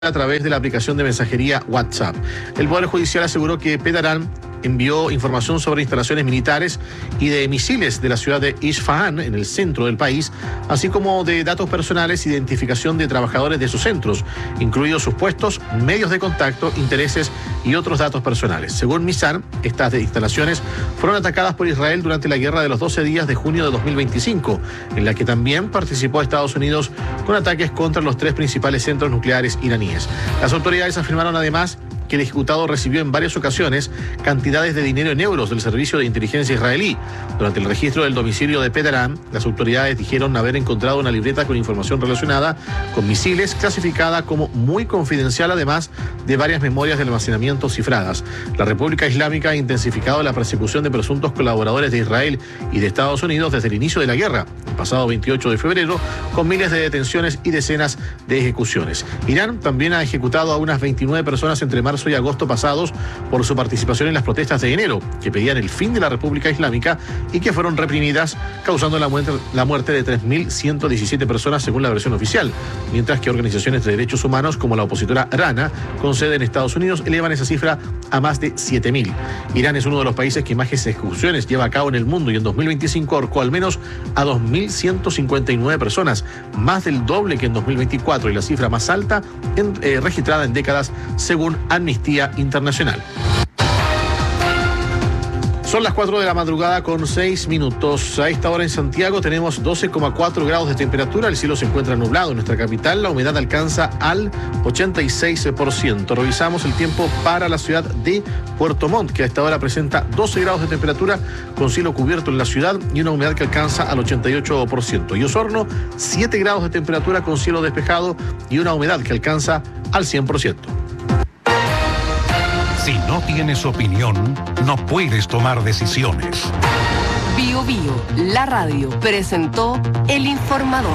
a través de la aplicación de mensajería WhatsApp. El Poder Judicial aseguró que Petarán envió información sobre instalaciones militares y de misiles de la ciudad de Isfahan, en el centro del país, así como de datos personales e identificación de trabajadores de sus centros, incluidos sus puestos, medios de contacto, intereses y otros datos personales. Según Missan, estas instalaciones fueron atacadas por Israel durante la guerra de los 12 días de junio de 2025, en la que también participó Estados Unidos con ataques contra los 3 principales centros nucleares iraníes. Las autoridades afirmaron además que el ejecutado recibió en varias ocasiones cantidades de dinero en euros del servicio de inteligencia israelí. Durante el registro del domicilio de Petarán, las autoridades dijeron haber encontrado una libreta con información relacionada con misiles clasificada como muy confidencial, además de varias memorias de almacenamiento cifradas. La República Islámica ha intensificado la persecución de presuntos colaboradores de Israel y de Estados Unidos desde el inicio de la guerra, el pasado 28 de febrero, con miles de detenciones y decenas de ejecuciones. Irán también ha ejecutado a unas 29 personas entre marzo y agosto pasados por su participación en las protestas de enero, que pedían el fin de la República Islámica y que fueron reprimidas, causando la muerte de 3.117 personas según la versión oficial, mientras que organizaciones de derechos humanos como la opositora Rana, con sede en Estados Unidos, elevan esa cifra a más de 7.000. Irán es uno de los países que más ejecuciones lleva a cabo en el mundo y en 2025 ahorcó al menos a 2.159 personas, más del doble que en 2024 y la cifra más alta registrada en décadas según Amnistía Internacional. Son las 4 de la madrugada con 6 minutos. A esta hora en Santiago tenemos 12,4 grados de temperatura. El cielo se encuentra nublado en nuestra capital. La humedad alcanza al 86%. Revisamos el tiempo para la ciudad de Puerto Montt, que a esta hora presenta 12 grados de temperatura con cielo cubierto en la ciudad y una humedad que alcanza al 88%. Y Osorno, 7 grados de temperatura con cielo despejado y una humedad que alcanza al 100%. Si no tienes opinión, no puedes tomar decisiones. Bio Bio, la radio, presentó El Informador.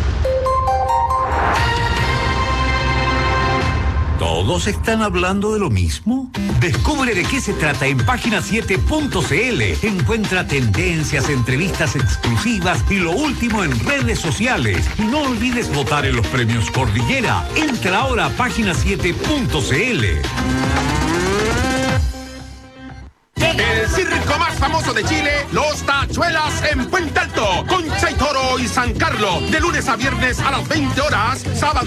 ¿Todos están hablando de lo mismo? Descubre de qué se trata en página7.cl. Encuentra tendencias, entrevistas exclusivas y lo último en redes sociales. Y no olvides votar en los premios Cordillera. Entra ahora a página7.cl. El circo más famoso de Chile, Los Tachuelas en Puente Alto, Concha y Toro y San Carlos, de lunes a viernes a las 20 horas, sábado